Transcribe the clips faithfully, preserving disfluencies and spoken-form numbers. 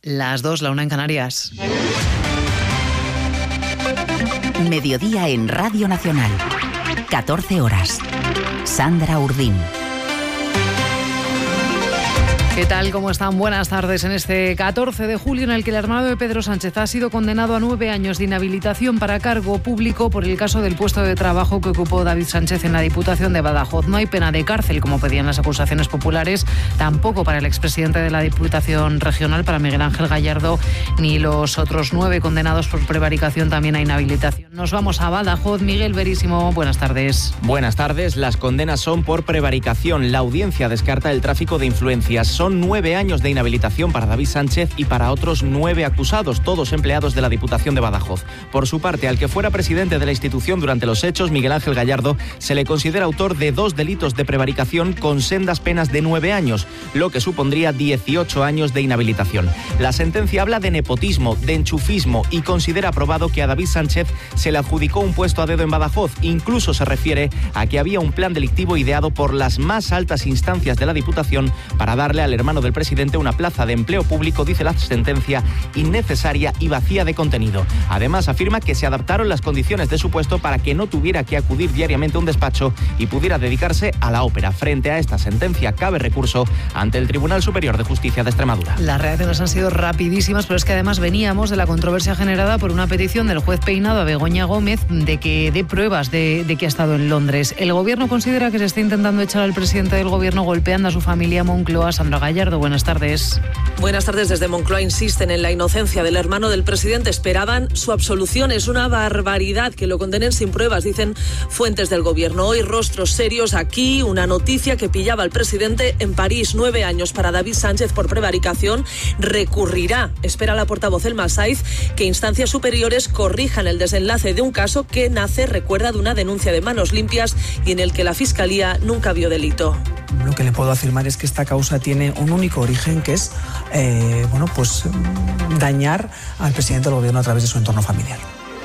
Las dos, la una en Canarias. Mediodía en Radio Nacional. catorce horas. Sandra Urdín. ¿Qué tal? ¿Cómo están? Buenas tardes. En este catorce de julio, en el que el hermano de Pedro Sánchez ha sido condenado a nueve años de inhabilitación para cargo público por el caso del puesto de trabajo que ocupó David Sánchez en la Diputación de Badajoz. No hay pena de cárcel, como pedían las acusaciones populares, tampoco para el expresidente de la Diputación Regional, para Miguel Ángel Gallardo, ni los otros nueve condenados por prevaricación también a inhabilitación. Nos vamos a Badajoz. Miguel Verísimo, buenas tardes. Buenas tardes. Las condenas son por prevaricación. La audiencia descarta el tráfico de influencias. Son nueve años de inhabilitación para David Sánchez y para otros nueve acusados, todos empleados de la Diputación de Badajoz. Por su parte, al que fuera presidente de la institución durante los hechos, Miguel Ángel Gallardo, se le considera autor de dos delitos de prevaricación con sendas penas de nueve años, lo que supondría dieciocho años de inhabilitación. La sentencia habla de nepotismo, de enchufismo y considera probado que a David Sánchez se le adjudicó un puesto a dedo en Badajoz. Incluso se refiere a que había un plan delictivo ideado por las más altas instancias de la Diputación para darle al hermano del presidente una plaza de empleo público, dice la sentencia, innecesaria y vacía de contenido. Además, afirma que se adaptaron las condiciones de su puesto para que no tuviera que acudir diariamente a un despacho y pudiera dedicarse a la ópera. Frente a esta sentencia, cabe recurso ante el Tribunal Superior de Justicia de Extremadura. Las reacciones han sido rapidísimas, pero es que además veníamos de la controversia generada por una petición del juez Peinado a Begoña Gómez de que dé pruebas de, de que ha estado en Londres. El Gobierno considera que se está intentando echar al presidente del Gobierno golpeando a su familia Moncloa. Sandra Gallardo, buenas tardes. Buenas tardes. Desde Moncloa insisten en la inocencia del hermano del presidente. Esperaban su absolución. Es una barbaridad que lo condenen sin pruebas, dicen fuentes del Gobierno. Hoy rostros serios aquí. Una noticia que pillaba al presidente en París. Nueve años para David Sánchez por prevaricación. Recurrirá, espera la portavoz Elma Saiz, que instancias superiores corrijan el desenlace de un caso que nace, recuerda, de una denuncia de manos limpias y en el que la Fiscalía nunca vio delito. Lo que le puedo afirmar es que esta causa tiene un único origen, que es eh, bueno, pues dañar al presidente del Gobierno a través de su entorno familiar.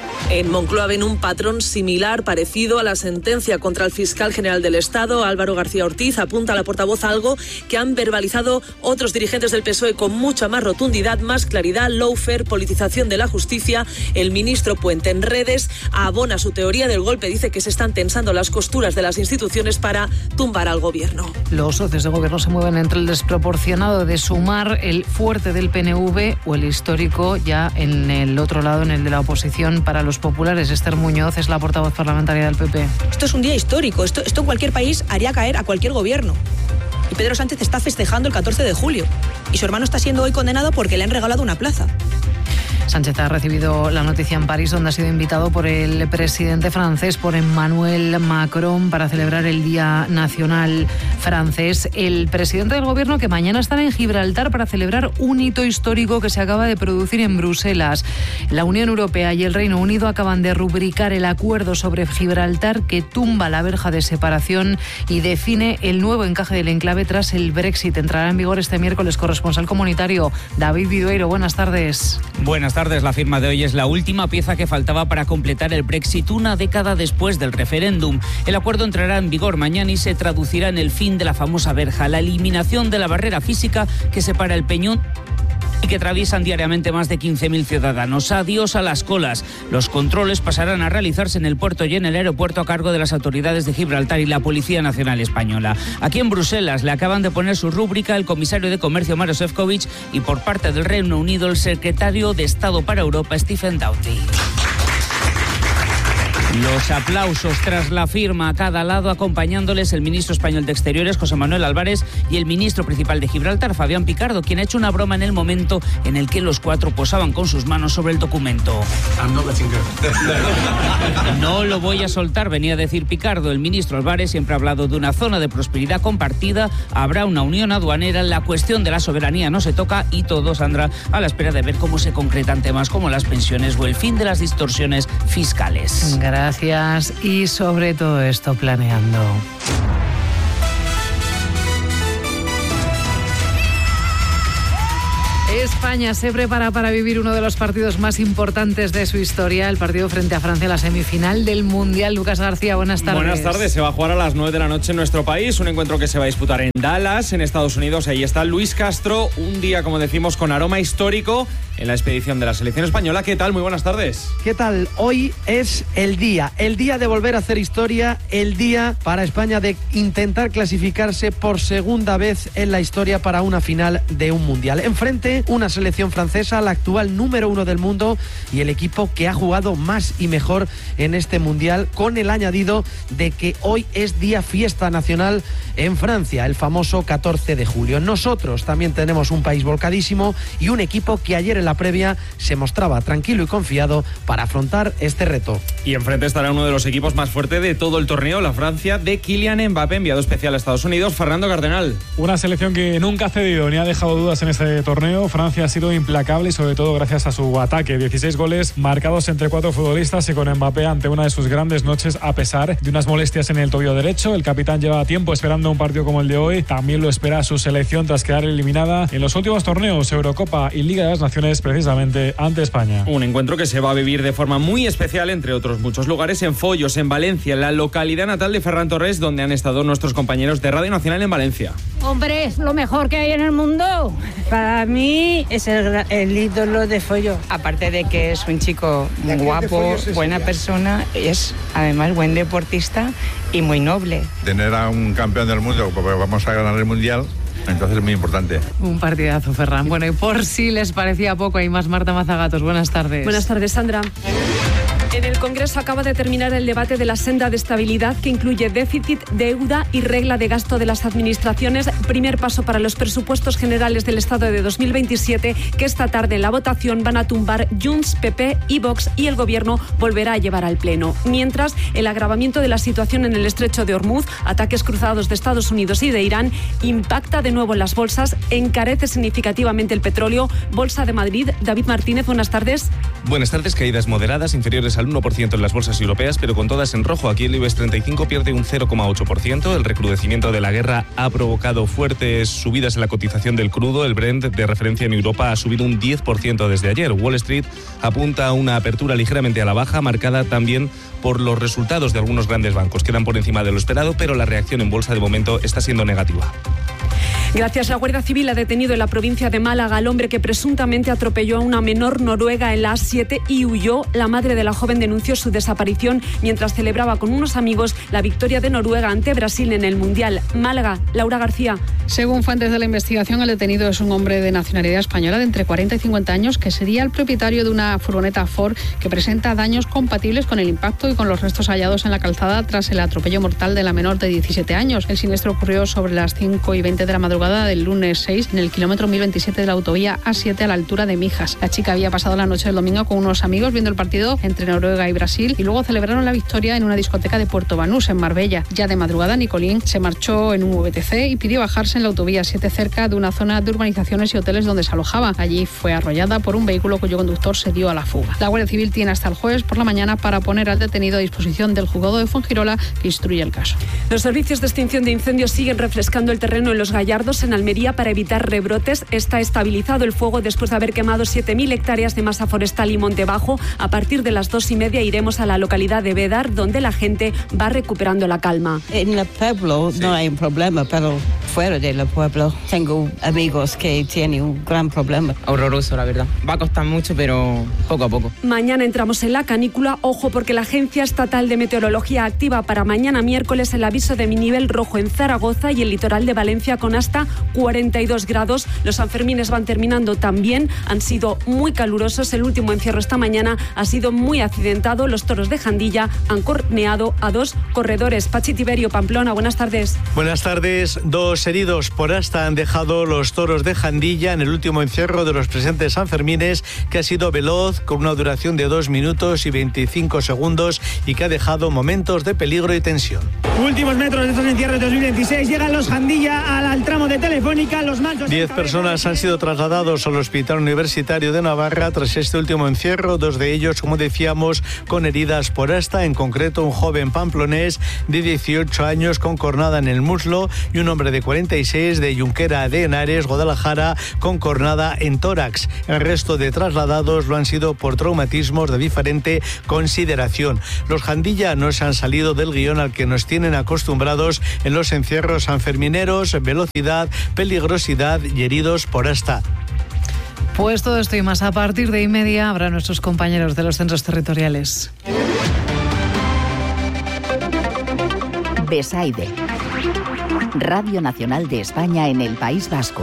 En Moncloa ven un patrón similar, parecido a la sentencia contra el fiscal general del Estado, Álvaro García Ortiz. Apunta a la portavoz algo que han verbalizado otros dirigentes del P S O E con mucha más rotundidad, más claridad. Lawfare, politización de la justicia. El ministro Puente en redes abona su teoría del golpe. Dice que se están tensando las costuras de las instituciones para tumbar al Gobierno. Los socios de Gobierno se mueven entre el desproporcionado de Sumar, el fuerte del P N V o el histórico ya en el otro lado, en el de la oposición para los populares. Esther Muñoz es la portavoz parlamentaria del P P. Esto es un día histórico. Esto, esto en cualquier país haría caer a cualquier gobierno. Y Pedro Sánchez está festejando el catorce de julio. Y su hermano está siendo hoy condenado porque le han regalado una plaza. Sánchez ha recibido la noticia en París, donde ha sido invitado por el presidente francés, por Emmanuel Macron, para celebrar el Día Nacional francés. El presidente del Gobierno, que mañana estará en Gibraltar para celebrar un hito histórico que se acaba de producir en Bruselas. La Unión Europea y el Reino Unido acaban de rubricar el acuerdo sobre Gibraltar que tumba la verja de separación y define el nuevo encaje del enclave tras el Brexit. Entrará en vigor este miércoles. Corresponsal comunitario David Vidueiro, buenas tardes. Buenas tardes. La firma de hoy es la última pieza que faltaba para completar el Brexit una década después del referéndum. El acuerdo entrará en vigor mañana y se traducirá en el fin de la famosa verja, la eliminación de la barrera física que separa el peñón y que atraviesan diariamente más de quince mil ciudadanos. Adiós a las colas. Los controles pasarán a realizarse en el puerto y en el aeropuerto a cargo de las autoridades de Gibraltar y la Policía Nacional Española. Aquí en Bruselas le acaban de poner su rúbrica el comisario de Comercio Maroš Šefčovič y por parte del Reino Unido el secretario de Estado para Europa Stephen Doughty. Los aplausos tras la firma a cada lado, acompañándoles el ministro español de Exteriores, José Manuel Álvarez, y el ministro principal de Gibraltar, Fabián Picardo, quien ha hecho una broma en el momento en el que los cuatro posaban con sus manos sobre el documento. No lo voy a soltar, venía a decir Picardo. El ministro Álvarez siempre ha hablado de una zona de prosperidad compartida, habrá una unión aduanera, la cuestión de la soberanía no se toca y todo, Sandra, a la espera de ver cómo se concretan temas como las pensiones o el fin de las distorsiones fiscales. Gracias. Y sobre todo esto planeando. España se prepara para vivir uno de los partidos más importantes de su historia, el partido frente a Francia, la semifinal del Mundial. Lucas García, buenas tardes. Buenas tardes, se va a jugar a las nueve de la noche en nuestro país, un encuentro que se va a disputar en Dallas, en Estados Unidos. Ahí está Luis Castro, un día, como decimos, con aroma histórico en la expedición de la selección española. ¿Qué tal? Muy buenas tardes. ¿Qué tal? Hoy es el día, el día de volver a hacer historia, el día para España de intentar clasificarse por segunda vez en la historia para una final de un Mundial. Enfrente, una selección francesa, la actual número uno del mundo y el equipo que ha jugado más y mejor en este Mundial, con el añadido de que hoy es día fiesta nacional en Francia, el famoso catorce de julio. Nosotros también tenemos un país volcadísimo y un equipo que ayer en la previa se mostraba tranquilo y confiado para afrontar este reto. Y enfrente estará uno de los equipos más fuertes de todo el torneo, la Francia de Kylian Mbappé, enviado especial a Estados Unidos. Fernando Cardenal. Una selección que nunca ha cedido ni ha dejado dudas en este torneo. Francia ha sido implacable y sobre todo gracias a su ataque. dieciséis goles marcados entre cuatro futbolistas y con Mbappé ante una de sus grandes noches a pesar de unas molestias en el tobillo derecho. El capitán lleva tiempo esperando un partido como el de hoy. También lo espera su selección tras quedar eliminada en los últimos torneos, Eurocopa y Liga de las Naciones, precisamente ante España. Un encuentro que se va a vivir de forma muy especial, entre otros muchos lugares, en Follos, en Valencia, en la localidad natal de Ferran Torres, donde han estado nuestros compañeros de Radio Nacional en Valencia. Hombre, es lo mejor que hay en el mundo. Para mí es el, el ídolo de Follo. Aparte de que es un chico muy guapo, buena persona, es además buen deportista y muy noble. Tener a un campeón del mundo, porque vamos a ganar el Mundial, entonces es muy importante. Un partidazo, Ferran. Bueno, y por si les parecía poco, hay más. Marta Mazagatos, buenas tardes. Buenas tardes, Sandra. En el Congreso acaba de terminar el debate de la senda de estabilidad, que incluye déficit, deuda y regla de gasto de las administraciones. Primer paso para los presupuestos generales del Estado de dos mil veintisiete, que esta tarde en la votación van a tumbar Junts, P P y Vox, y el Gobierno volverá a llevar al Pleno. Mientras, el agravamiento de la situación en el estrecho de Hormuz, ataques cruzados de Estados Unidos y de Irán, impacta de nuevo en las bolsas, encarece significativamente el petróleo. Bolsa de Madrid, David Martínez, buenas tardes. Buenas tardes, caídas moderadas inferiores al uno por ciento en las bolsas europeas, pero con todas en rojo. Aquí el IBEX treinta y cinco pierde un cero coma ocho por ciento. El recrudecimiento de la guerra ha provocado fuertes subidas en la cotización del crudo. El Brent, de referencia en Europa, ha subido un diez por ciento desde ayer. Wall Street apunta a una apertura ligeramente a la baja, marcada también por los resultados de algunos grandes bancos. Quedan por encima de lo esperado, pero la reacción en bolsa de momento está siendo negativa. Gracias. La Guardia Civil ha detenido en la provincia de Málaga al hombre que presuntamente atropelló a una menor noruega en la A siete y huyó. La madre de la joven denunció su desaparición mientras celebraba con unos amigos la victoria de Noruega ante Brasil en el Mundial. Málaga, Laura García. Según fuentes de la investigación, el detenido es un hombre de nacionalidad española de entre cuarenta y cincuenta años que sería el propietario de una furgoneta Ford que presenta daños compatibles con el impacto y con los restos hallados en la calzada tras el atropello mortal de la menor de diecisiete años. El siniestro ocurrió sobre las cinco y veinte de la madrugada del lunes seis en el kilómetro mil veintisiete de la autovía A siete a la altura de Mijas. La chica había pasado la noche del domingo con unos amigos viendo el partido entre Noruega y Brasil y luego celebraron la victoria en una discoteca de Puerto Banús, en Marbella. Ya de madrugada, Nicolín se marchó en un V T C y pidió bajarse en la autovía siete cerca de una zona de urbanizaciones y hoteles donde se alojaba. Allí fue arrollada por un vehículo cuyo conductor se dio a la fuga. La Guardia Civil tiene hasta el jueves por la mañana para poner al detenido a disposición del juzgado de Fuengirola, que instruye el caso. Los servicios de extinción de incendios siguen refrescando el terreno en Los Gallardos, en Almería, para evitar rebrotes. Está estabilizado el fuego después de haber quemado siete mil hectáreas de masa forestal y monte bajo. A partir de las dos y media iremos a la localidad de Bédar, donde la gente va recuperando la calma. En el pueblo sí. No hay problema, pero fuera del pueblo tengo amigos que tienen un gran problema. Horroroso, la verdad. Va a costar mucho, pero poco a poco. Mañana entramos en la canícula. Ojo, porque la Agencia Estatal de Meteorología activa para mañana miércoles el aviso de nivel rojo en Zaragoza y el litoral de Valencia con hasta cuarenta y dos grados. Los Sanfermines van terminando también. Han sido muy calurosos. El último encierro esta mañana ha sido muy accidentado. Los toros de Jandilla han corneado a dos corredores. Pachi Tiberio, Pamplona, buenas tardes. Buenas tardes. Dos heridos por asta han dejado los toros de Jandilla en el último encierro de los presentes Sanfermines, que ha sido veloz, con una duración de dos minutos y veinticinco segundos y que ha dejado momentos de peligro y tensión. Últimos metros de estos encierros de dos mil veintiséis. Llegan los Jandilla al, al tramo teléfono de Telefónica, los mansos... Diez personas han sido trasladados al Hospital Universitario de Navarra tras este último encierro, dos de ellos, como decíamos, con heridas por asta, en concreto un joven pamplonés de dieciocho años con cornada en el muslo y un hombre de cuarenta y seis de Junquera de Henares, Guadalajara, con cornada en tórax. El resto de trasladados lo han sido por traumatismos de diferente consideración. Los Jandilla no se han salido del guión al que nos tienen acostumbrados en los encierros sanfermineros: velocidad, peligrosidad y heridos por asta. Pues todo esto y más a partir de y media habrá nuestros compañeros de los centros territoriales. Besaide, Radio Nacional de España en el País Vasco.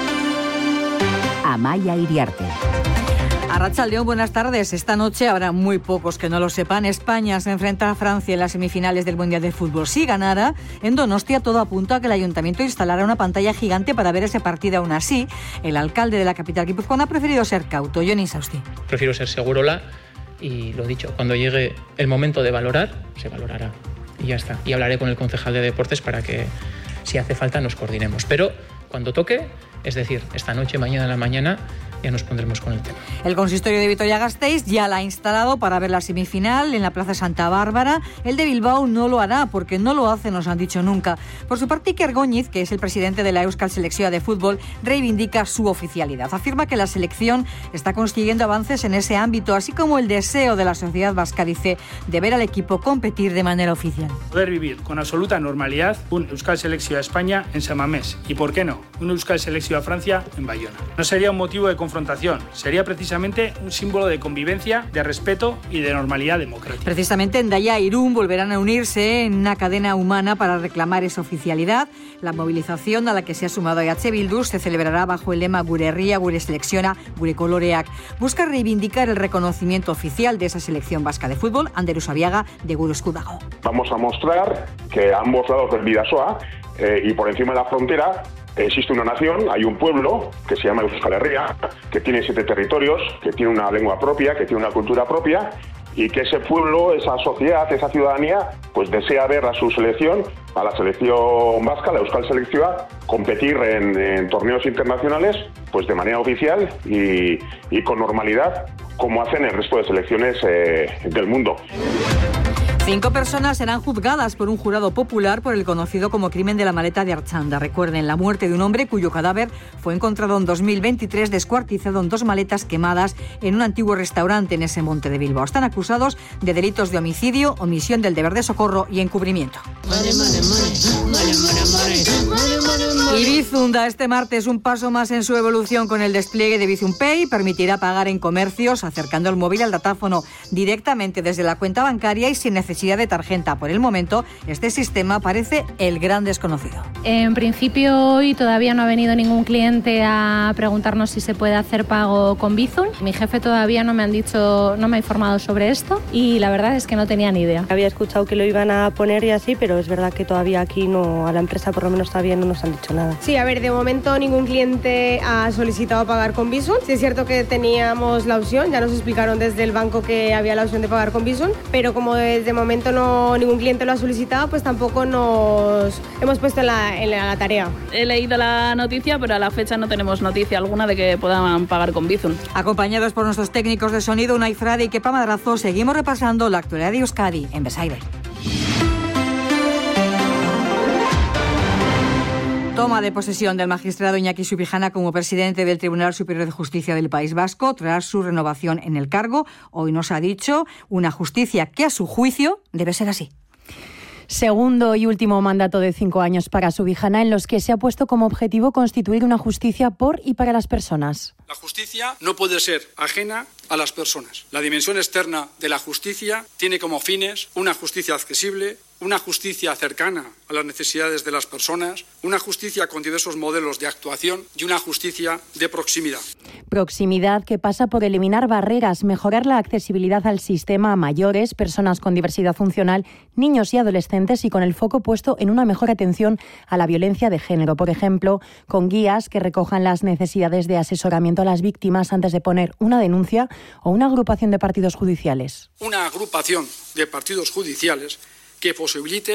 Amaia Iriarte. Arratsaldeon, buenas tardes. Esta noche habrá muy pocos que no lo sepan. España se enfrenta a Francia en las semifinales del Mundial de Fútbol. Si ganara, en Donostia todo apunta a que el Ayuntamiento instalará una pantalla gigante para ver ese partido. Aún así, el alcalde de la capital guipuzcoana ha preferido ser cauto. Johnny Sausti. Prefiero ser segurola y lo dicho, cuando llegue el momento de valorar, se valorará. Y ya está. Y hablaré con el concejal de deportes para que, si hace falta, nos coordinemos. Pero cuando toque, es decir, esta noche, mañana en la mañana, ya nos pondremos con el tema. El consistorio de Vitoria-Gasteiz ya la ha instalado para ver la semifinal en la Plaza Santa Bárbara. El de Bilbao no lo hará porque no lo hace, nos han dicho nunca. Por su parte, Iker Góñiz, que es el presidente de la Euskal Selección de Fútbol, reivindica su oficialidad. Afirma que la selección está consiguiendo avances en ese ámbito, así como el deseo de la sociedad vasca, dice, de ver al equipo competir de manera oficial. Poder vivir con absoluta normalidad un Euskal Selección a España en San Mamés y, ¿por qué no?, un Euskal Selección a Francia en Bayona. No sería un motivo de confrontación, sería precisamente un símbolo de convivencia, de respeto y de normalidad democrática. Precisamente Endaya e Irún volverán a unirse en una cadena humana para reclamar esa oficialidad. La movilización a la que se ha sumado E H Bildu se celebrará bajo el lema Gure herria, gure selecciona, gure koloreak. Busca reivindicar el reconocimiento oficial de esa selección vasca de fútbol. Ander Usabiaga, de Gure Eskudago. Vamos a mostrar que a ambos lados del Bidasoa eh, y por encima de la frontera existe una nación, hay un pueblo que se llama Euskal Herria, que tiene siete territorios, que tiene una lengua propia, que tiene una cultura propia, y que ese pueblo, esa sociedad, esa ciudadanía, pues desea ver a su selección, a la selección vasca, la Euskal Selección, competir en, en torneos internacionales, pues de manera oficial y, y con normalidad, como hacen el resto de selecciones eh, del mundo. Cinco personas serán juzgadas por un jurado popular por el conocido como crimen de la maleta de Archanda. Recuerden, la muerte de un hombre cuyo cadáver fue encontrado en dos mil veintitrés descuartizado en dos maletas quemadas en un antiguo restaurante en ese monte de Bilbao. Están acusados de delitos de homicidio, omisión del deber de socorro y encubrimiento. Y Bizum da este martes un paso más en su evolución con el despliegue de Bizum Pay. Permitirá pagar en comercios acercando el móvil al datáfono directamente desde la cuenta bancaria y sin necesidad de tarjeta. Por el momento, este sistema parece el gran desconocido. En principio, hoy todavía no ha venido ningún cliente a preguntarnos si se puede hacer pago con Bizum. Mi jefe todavía no me han dicho, no me ha informado sobre esto y la verdad es que no tenía ni idea. Había escuchado que lo iban a poner y así, pero es verdad que todavía aquí no, a la empresa por lo menos todavía no nos han dicho nada. Sí, a ver, de momento ningún cliente ha solicitado pagar con Bizum. Sí es cierto que teníamos la opción, ya nos explicaron desde el banco que había la opción de pagar con Bizum, pero como desde momento no ningún cliente lo ha solicitado, pues tampoco nos hemos puesto en la, en la tarea. He leído la noticia, pero a la fecha no tenemos noticia alguna de que puedan pagar con Bizum. Acompañados por nuestros técnicos de sonido, Unai Frade y Kepa Madrazo, seguimos repasando la actualidad de Euskadi en Besaire. Toma de posesión del magistrado Iñaki Subijana como presidente del Tribunal Superior de Justicia del País Vasco tras su renovación en el cargo. Hoy nos ha dicho una justicia que a su juicio debe ser así. Segundo y último mandato de cinco años para Subijana, en los que se ha puesto como objetivo constituir una justicia por y para las personas. La justicia no puede ser ajena a las personas. La dimensión externa de la justicia tiene como fines una justicia accesible, una justicia cercana a las necesidades de las personas, una justicia con diversos modelos de actuación y una justicia de proximidad. Proximidad que pasa por eliminar barreras, mejorar la accesibilidad al sistema a mayores, personas con diversidad funcional, niños y adolescentes y con el foco puesto en una mejor atención a la violencia de género. Por ejemplo, con guías que recojan las necesidades de asesoramiento a las víctimas antes de poner una denuncia o una agrupación de partidos judiciales. Una agrupación de partidos judiciales que posibilite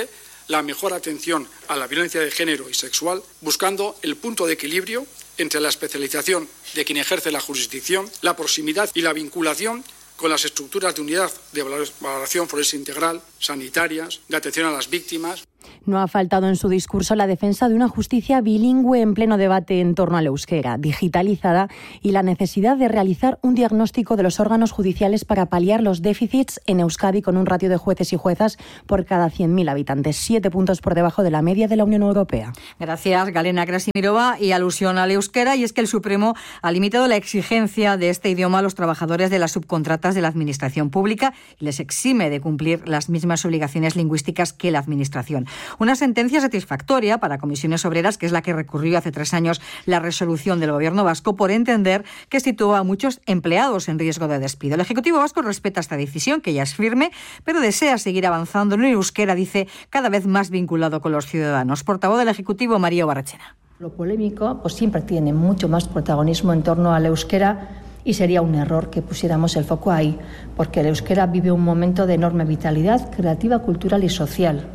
la mejor atención a la violencia de género y sexual, buscando el punto de equilibrio entre la especialización de quien ejerce la jurisdicción, la proximidad y la vinculación con las estructuras de unidad de valoración forense integral, sanitarias, de atención a las víctimas. No ha faltado en su discurso la defensa de una justicia bilingüe en pleno debate en torno al euskera, digitalizada, y la necesidad de realizar un diagnóstico de los órganos judiciales para paliar los déficits en Euskadi con un ratio de jueces y juezas por cada cien mil habitantes, siete puntos por debajo de la media de la Unión Europea. Gracias, Galena Krasimirova. Y alusión al euskera, y es que el Supremo ha limitado la exigencia de este idioma a los trabajadores de las subcontratas de la Administración Pública y les exime de cumplir las mismas obligaciones lingüísticas que la Administración. Una sentencia satisfactoria para Comisiones Obreras, que es la que recurrió hace tres años la resolución del Gobierno vasco por entender que sitúa a muchos empleados en riesgo de despido. El Ejecutivo vasco respeta esta decisión, que ya es firme, pero desea seguir avanzando en el euskera, dice, cada vez más vinculado con los ciudadanos. Portavoz del Ejecutivo, María Barrachena. Lo polémico pues siempre tiene mucho más protagonismo en torno al euskera, y sería un error que pusiéramos el foco ahí, porque el euskera vive un momento de enorme vitalidad creativa, cultural y social.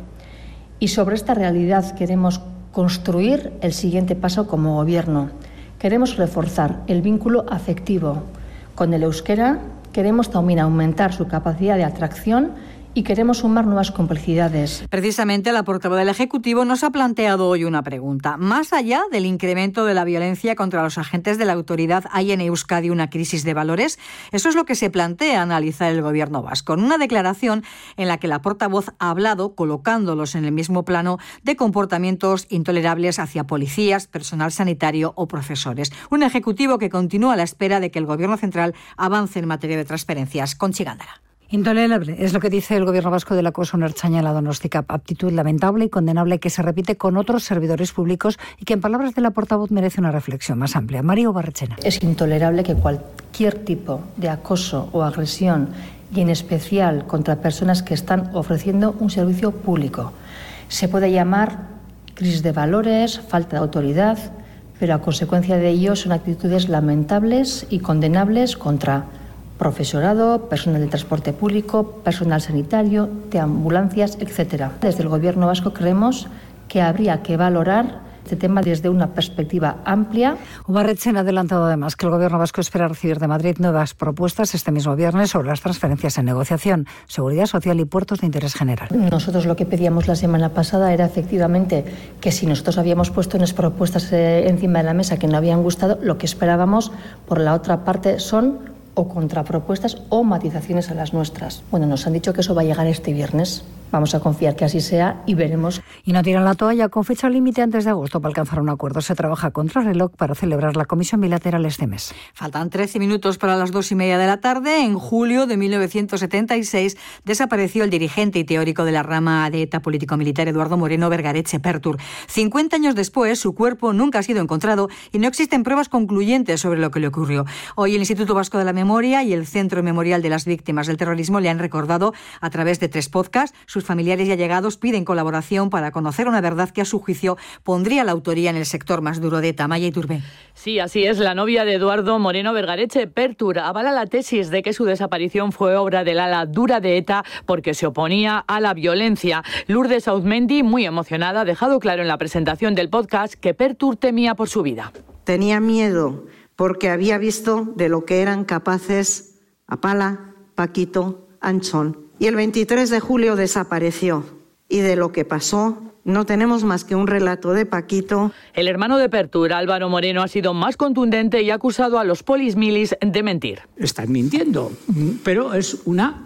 Y sobre esta realidad queremos construir el siguiente paso como Gobierno. Queremos reforzar el vínculo afectivo con el euskera, queremos también aumentar su capacidad de atracción y queremos sumar nuevas complicidades. Precisamente la portavoz del Ejecutivo nos ha planteado hoy una pregunta. Más allá del incremento de la violencia contra los agentes de la autoridad, ¿hay en Euskadi una crisis de valores? Eso es lo que se plantea analizar el Gobierno vasco, en una declaración en la que la portavoz ha hablado, colocándolos en el mismo plano, de comportamientos intolerables hacia policías, personal sanitario o profesores. Un Ejecutivo que continúa a la espera de que el Gobierno central avance en materia de transferencias. Conchi Gándara. Intolerable es lo que dice el Gobierno vasco del acoso en Ertzaintza en la Donostica. Actitud lamentable y condenable que se repite con otros servidores públicos y que, en palabras de la portavoz, merece una reflexión más amplia. María Barrachena. Es intolerable que cualquier tipo de acoso o agresión, y en especial contra personas que están ofreciendo un servicio público, se pueda llamar crisis de valores, falta de autoridad, pero a consecuencia de ello son actitudes lamentables y condenables contra profesorado, personal de transporte público, personal sanitario, de ambulancias, etcétera. Desde el Gobierno vasco creemos que habría que valorar este tema desde una perspectiva amplia. Barrachena ha adelantado además que el Gobierno vasco espera recibir de Madrid nuevas propuestas este mismo viernes sobre las transferencias en negociación, seguridad social y puertos de interés general. Nosotros lo que pedíamos la semana pasada era efectivamente que si nosotros habíamos puesto unas propuestas eh, encima de la mesa que no habían gustado, lo que esperábamos por la otra parte son o contrapropuestas o matizaciones a las nuestras. Bueno, nos han dicho que eso va a llegar este viernes. Vamos a confiar que así sea y veremos. Y no tiran la toalla. Con fecha límite antes de agosto para alcanzar un acuerdo. Se trabaja contra reloj para celebrar la comisión bilateral este mes. Faltan trece minutos para las dos y media de la tarde. En julio de mil novecientos setenta y seis desapareció el dirigente y teórico de la rama de ETA político-militar Eduardo Moreno Vergareche Pertur. cincuenta años después, su cuerpo nunca ha sido encontrado y no existen pruebas concluyentes sobre lo que le ocurrió. Hoy el Instituto Vasco de la Memoria y el Centro Memorial de las Víctimas del Terrorismo le han recordado a través de tres podcasts. Sus familiares y allegados piden colaboración para conocer una verdad que a su juicio pondría la autoría en el sector más duro de ETA. Maya Iturbe. Sí, así es. La novia de Eduardo Moreno Vergareche Pertur avala la tesis de que su desaparición fue obra del ala dura de ETA porque se oponía a la violencia. Lourdes Auzmendi, muy emocionada, ha dejado claro en la presentación del podcast que Pertur temía por su vida. Tenía miedo porque había visto de lo que eran capaces Apala, Paquito, Anchón. Y el veintitrés de julio desapareció. Y de lo que pasó, no tenemos más que un relato de Paquito. El hermano de Pertur, Álvaro Moreno, ha sido más contundente y ha acusado a los polismilis de mentir. Están mintiendo, pero es una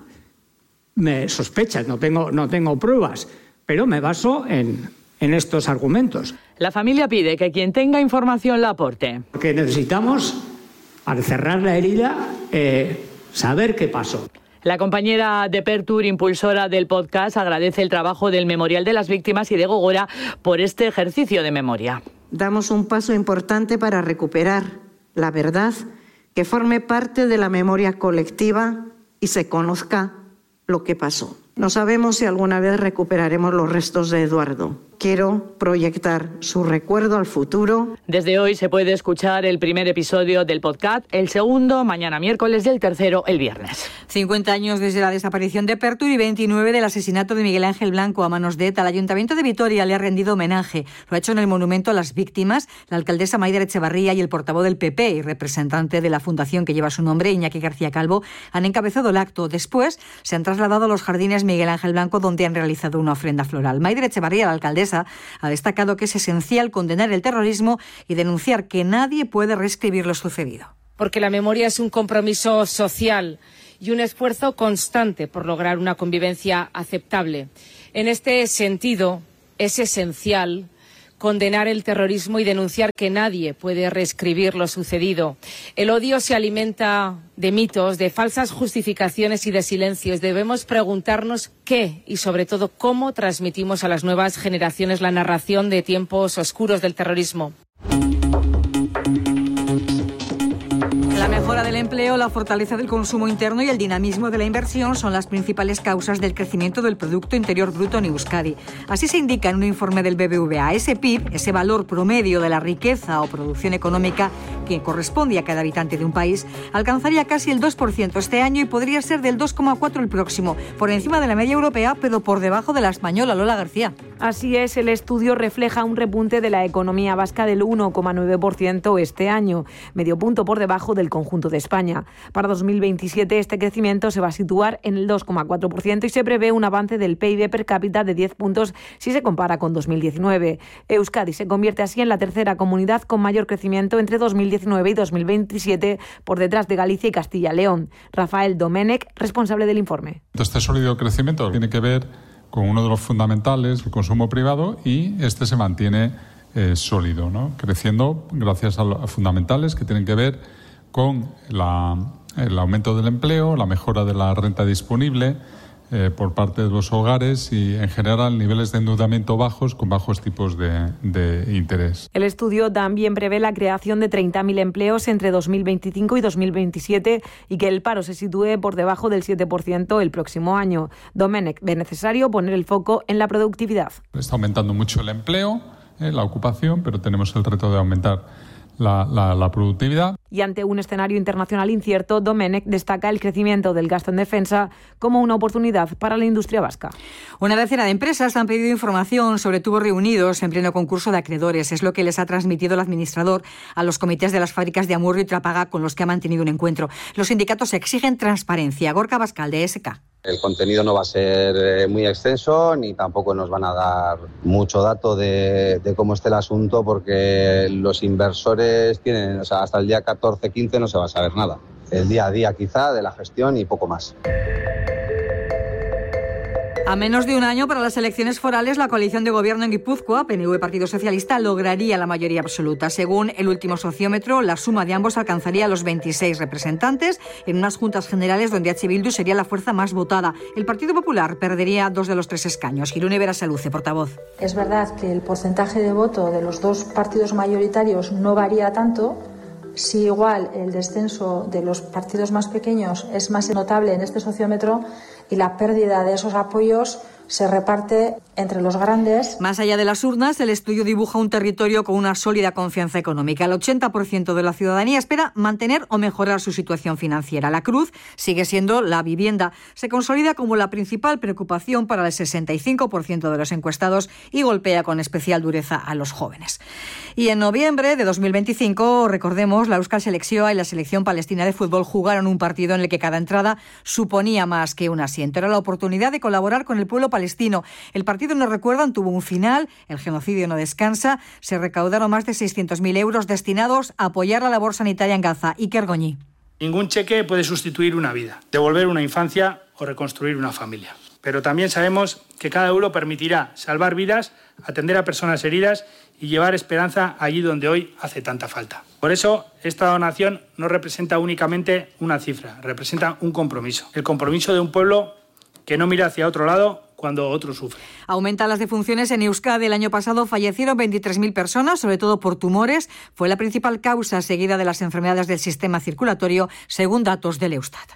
me sospecha, no tengo, no tengo pruebas, pero me baso en, en estos argumentos. La familia pide que quien tenga información la aporte. Porque necesitamos, al cerrar la herida, eh, saber qué pasó. La compañera de Pertur, impulsora del podcast, agradece el trabajo del Memorial de las Víctimas y de Gogora por este ejercicio de memoria. Damos un paso importante para recuperar la verdad, que forme parte de la memoria colectiva y se conozca lo que pasó. No sabemos si alguna vez recuperaremos los restos de Eduardo, quiero proyectar su recuerdo al futuro. Desde hoy se puede escuchar el primer episodio del podcast, el segundo mañana miércoles y el tercero el viernes. cincuenta años desde la desaparición de Pertur y veintinueve del asesinato de Miguel Ángel Blanco a manos de ETA. El Ayuntamiento de Vitoria le ha rendido homenaje. Lo ha hecho en el monumento a las víctimas. La alcaldesa Maider Echevarría y el portavoz del P P y representante de la fundación que lleva su nombre, Iñaki García Calvo, han encabezado el acto. Después se han trasladado a los jardines Miguel Ángel Blanco, donde han realizado una ofrenda floral. Maider Echevarría, la alcaldesa, ha destacado que es esencial condenar el terrorismo y denunciar que nadie puede reescribir lo sucedido. Porque la memoria es un compromiso social y un esfuerzo constante por lograr una convivencia aceptable. En este sentido, es esencial condenar el terrorismo y denunciar que nadie puede reescribir lo sucedido. El odio se alimenta de mitos, de falsas justificaciones y de silencios. Debemos preguntarnos qué y, sobre todo, cómo transmitimos a las nuevas generaciones la narración de tiempos oscuros del terrorismo. La mejora del empleo, la fortaleza del consumo interno y el dinamismo de la inversión son las principales causas del crecimiento del Producto Interior Bruto en Euskadi. Así se indica en un informe del B B V A. Ese P I B, ese valor promedio de la riqueza o producción económica que corresponde a cada habitante de un país, alcanzaría casi el dos por ciento este año y podría ser del dos coma cuatro por ciento el próximo, por encima de la media europea, pero por debajo de la española. Lola García. Así es, el estudio refleja un repunte de la economía vasca del uno coma nueve por ciento este año, medio punto por debajo del conjunto de España. Para dos mil veintisiete este crecimiento se va a situar en el dos coma cuatro por ciento y se prevé un avance del P I B per cápita de diez puntos si se compara con dos mil diecinueve. Euskadi se convierte así en la tercera comunidad con mayor crecimiento entre dos mil diecinueve y dos mil veintisiete, por detrás de Galicia y Castilla y León. Rafael Domenech, responsable del informe. Este sólido crecimiento tiene que ver con uno de los fundamentales, el consumo privado, y este se mantiene eh, sólido, ¿no? Creciendo gracias a, lo, a fundamentales que tienen que ver con la, el aumento del empleo, la mejora de la renta disponible eh, por parte de los hogares y, en general, niveles de endeudamiento bajos con bajos tipos de, de interés. El estudio también prevé la creación de treinta mil empleos entre dos mil veinticinco y dos mil veintisiete y que el paro se sitúe por debajo del siete por ciento el próximo año. Domenech ve necesario poner el foco en la productividad. Está aumentando mucho el empleo, eh, la ocupación, pero tenemos el reto de aumentar La, la, la productividad. Y ante un escenario internacional incierto, Domenech destaca el crecimiento del gasto en defensa como una oportunidad para la industria vasca. Una decena de empresas han pedido información sobre tubos reunidos en pleno concurso de acreedores. Es lo que les ha transmitido el administrador a los comités de las fábricas de Amurrio y Trápaga con los que ha mantenido un encuentro. Los sindicatos exigen transparencia. Gorka Bascal, de E S K. El contenido no va a ser muy extenso ni tampoco nos van a dar mucho dato de, de cómo esté el asunto porque los inversores tienen, o sea, hasta el día catorce quince no se va a saber nada. El día a día quizá de la gestión y poco más. A menos de un año para las elecciones forales, la coalición de gobierno en Guipúzcoa, P N V Partido Socialista, lograría la mayoría absoluta. Según el último sociómetro, la suma de ambos alcanzaría los veintiséis representantes en unas juntas generales donde H. Bildu sería la fuerza más votada. El Partido Popular perdería dos de los tres escaños. Irune Berasaluce, portavoz. Es verdad que el porcentaje de voto de los dos partidos mayoritarios no varía tanto. Si igual el descenso de los partidos más pequeños es más notable en este sociómetro y la pérdida de esos apoyos se reparte entre los grandes. Más allá de las urnas, el estudio dibuja un territorio con una sólida confianza económica. El ochenta por ciento de la ciudadanía espera mantener o mejorar su situación financiera. La cruz sigue siendo la vivienda. Se consolida como la principal preocupación para el sesenta y cinco por ciento de los encuestados y golpea con especial dureza a los jóvenes. Y en noviembre de dos mil veinticinco, recordemos, la Euskal Selección y la Selección Palestina de Fútbol jugaron un partido en el que cada entrada suponía más que un asiento. Era la oportunidad de colaborar con el pueblo palestino. El partido, nos recuerdan, tuvo un final, el genocidio no descansa, se recaudaron más de seiscientos mil euros destinados a apoyar la labor sanitaria en Gaza. Iker Goñi. Ningún cheque puede sustituir una vida, devolver una infancia o reconstruir una familia. Pero también sabemos que cada euro permitirá salvar vidas, atender a personas heridas y llevar esperanza allí donde hoy hace tanta falta. Por eso, esta donación no representa únicamente una cifra, representa un compromiso. El compromiso de un pueblo que no mira hacia otro lado cuando otro sufre. Aumentan las defunciones en Euskadi. El año pasado fallecieron veintitrés mil personas, sobre todo por tumores. Fue la principal causa seguida de las enfermedades del sistema circulatorio, según datos del Eustat.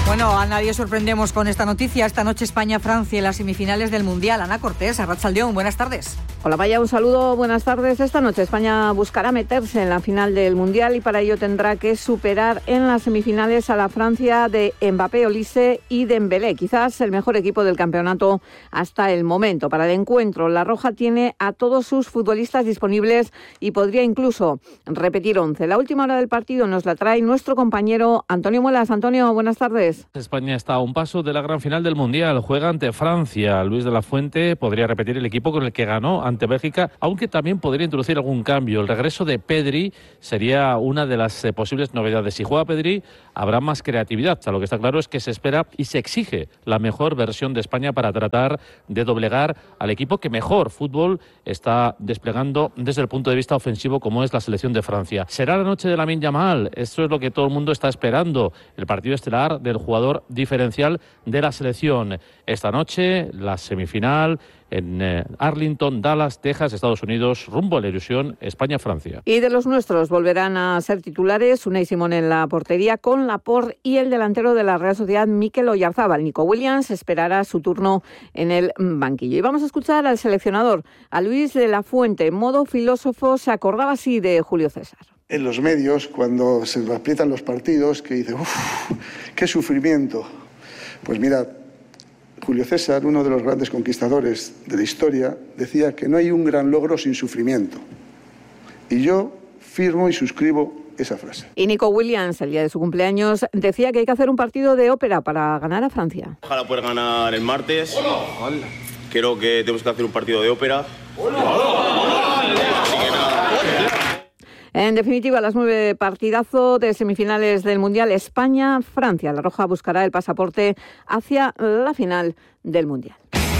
Bueno, a nadie sorprendemos con esta noticia. Esta noche España-Francia en las semifinales del Mundial. Ana Cortés, Arratsaldeón, buenas tardes. Hola, vaya, un saludo, buenas tardes. Esta noche España buscará meterse en la final del Mundial y para ello tendrá que superar en las semifinales a la Francia de Mbappé, Olise y Dembélé. Quizás el mejor equipo del campeonato hasta el momento. Para el encuentro, La Roja tiene a todos sus futbolistas disponibles y podría incluso repetir once. La última hora del partido nos la trae nuestro compañero Antonio Muelas. Antonio, buenas tardes. España está a un paso de la gran final del Mundial. Juega ante Francia. Luis de la Fuente podría repetir el equipo con el que ganó ante Bélgica, aunque también podría introducir algún cambio. El regreso de Pedri sería una de las eh, posibles novedades. Si juega Pedri, habrá más creatividad. O sea, lo que está claro es que se espera y se exige la mejor versión de España para tratar de doblegar al equipo que mejor fútbol está desplegando desde el punto de vista ofensivo, como es la selección de Francia. Será la noche de Lamine Yamal. Esto es lo que todo el mundo está esperando. El partido estelar del jugador diferencial de la selección. Esta noche, la semifinal en eh, Arlington, Dallas, Texas, Estados Unidos, rumbo a la ilusión España-Francia. Y de los nuestros volverán a ser titulares Unai Simón en la portería con Laporte y el delantero de la Real Sociedad, Mikel Oyarzábal. Nico Williams esperará su turno en el banquillo. Y vamos a escuchar al seleccionador, a Luis de la Fuente. En modo filósofo se acordaba así de Julio César. En los medios, cuando se aprietan los partidos, que dice, uff, qué sufrimiento. Pues mira, Julio César, uno de los grandes conquistadores de la historia, decía que no hay un gran logro sin sufrimiento. Y yo firmo y suscribo esa frase. Y Nico Williams, el día de su cumpleaños, decía que hay que hacer un partido de ópera para ganar a Francia. Ojalá poder ganar el martes. Creo que tenemos que hacer un partido de ópera. En definitiva, a las nueve, partidazo de semifinales del Mundial España-Francia. La Roja buscará el pasaporte hacia la final del Mundial.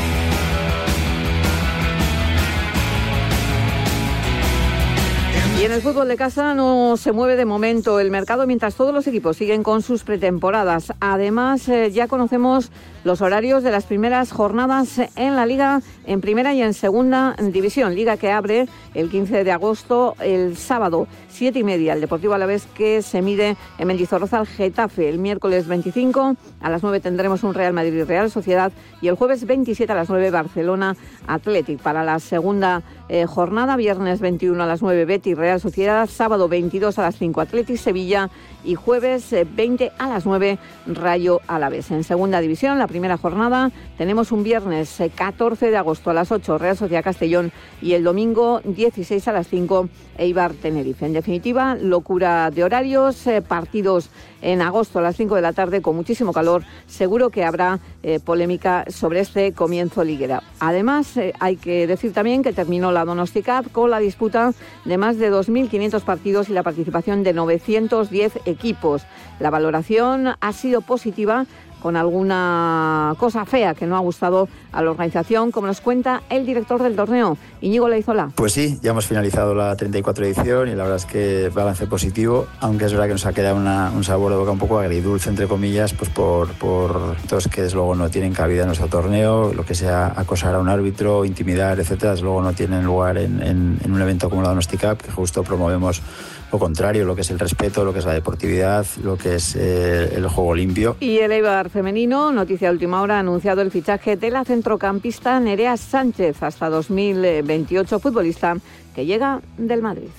Y en el fútbol de casa no se mueve de momento el mercado mientras todos los equipos siguen con sus pretemporadas. Además, eh, ya conocemos los horarios de las primeras jornadas en la Liga, en Primera y en Segunda División. Liga que abre el quince de agosto, el sábado, siete y media. El Deportivo Alavés que se mide en Mendizorroza al Getafe. El miércoles veinticinco a las nueve tendremos un Real Madrid Real Sociedad y el jueves veintisiete a las nueve Barcelona Athletic. Para la segunda eh, jornada, viernes veintiuno a las nueve Betis Real Sociedad, sábado veintidós a las cinco Athletic Sevilla y jueves eh, veinte a las nueve Rayo Alavés. En Segunda División, la primera jornada, tenemos un viernes eh, catorce de agosto a las ocho Real Sociedad Castellón y el domingo dieciséis a las cinco Eibar Tenerife. En definitiva, locura de horarios, eh, partidos en agosto a las cinco de la tarde con muchísimo calor. Seguro que habrá eh, polémica sobre este comienzo liguera. Además, eh, hay que decir también que terminó la Donosti Cup con la disputa de más de dos mil quinientos partidos y la participación de novecientos diez equipos. La valoración ha sido positiva, con alguna cosa fea que no ha gustado a la organización, como nos cuenta el director del torneo, Íñigo Leizola. Pues sí, ya hemos finalizado la treinta y cuatro edición y la verdad es que balance positivo, aunque es verdad que nos ha quedado una, un sabor de boca un poco agridulce, entre comillas, pues por, por todos que desde luego no tienen cabida en nuestro torneo, lo que sea acosar a un árbitro, intimidar, etcétera, desde luego no tienen lugar en, en, en un evento como la Donosti Cup, que justo promovemos lo contrario, lo que es el respeto, lo que es la deportividad, lo que es eh, el juego limpio. Y el Eibar femenino, noticia de última hora, ha anunciado el fichaje de la centrocampista Nerea Sánchez, hasta dos mil veintiocho, futbolista que llega del Madrid.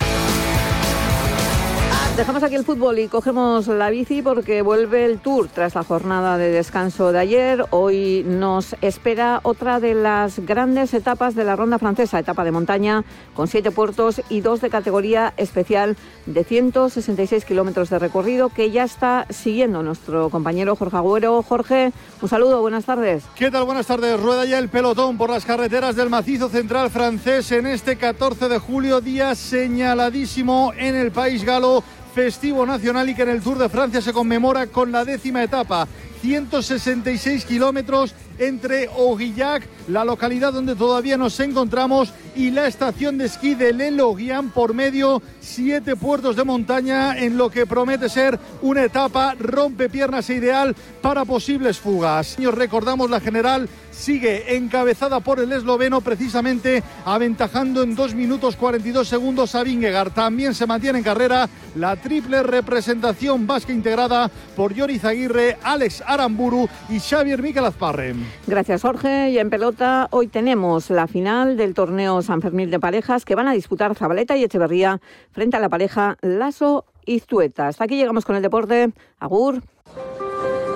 Dejamos aquí el fútbol y cogemos la bici porque vuelve el Tour tras la jornada de descanso de ayer. Hoy nos espera otra de las grandes etapas de la ronda francesa, etapa de montaña con siete puertos y dos de categoría especial de ciento sesenta y seis kilómetros de recorrido que ya está siguiendo nuestro compañero Jorge Agüero. Jorge, un saludo, buenas tardes. ¿Qué tal? Buenas tardes. Rueda ya el pelotón por las carreteras del macizo central francés en este catorce de julio, día señaladísimo en el país galo, festivo nacional, y que en el Tour de Francia se conmemora con la décima etapa. ciento sesenta y seis kilómetros entre Aurillac, la localidad donde todavía nos encontramos, y la estación de esquí de Le Loguian, por medio, siete puertos de montaña en lo que promete ser una etapa rompepiernas e ideal para posibles fugas. Recordamos la general sigue encabezada por el esloveno, precisamente aventajando en dos minutos cuarenta y dos segundos a Vingegaard. También se mantiene en carrera la triple representación vasca integrada por Joris Aguirre, Alex Aramburu y Xavier Miquel Azparre. Gracias, Jorge. Y en pelota hoy tenemos la final del torneo San Fermín de parejas que van a disputar Zabaleta y Echeverría frente a la pareja Lasso y Iztueta. Hasta aquí llegamos con el deporte. Agur.